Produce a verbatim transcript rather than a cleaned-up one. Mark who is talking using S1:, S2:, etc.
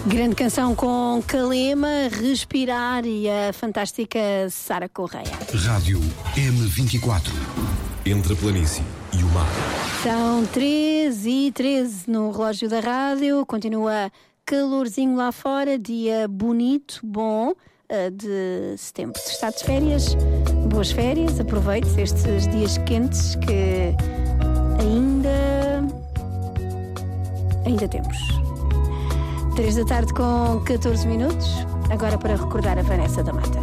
S1: Grande canção com Calema, Respirar e a fantástica Sara Correia.
S2: Rádio M vinte e quatro. Entre a planície e o mar.
S1: São treze e treze no relógio da rádio. Continua calorzinho lá fora. Dia bonito, bom, de setembro. Se está de férias, boas férias. Aproveite estes dias quentes que ainda... ainda temos. Três da tarde com catorze minutos. Agora para recordar a Vanessa da Mata.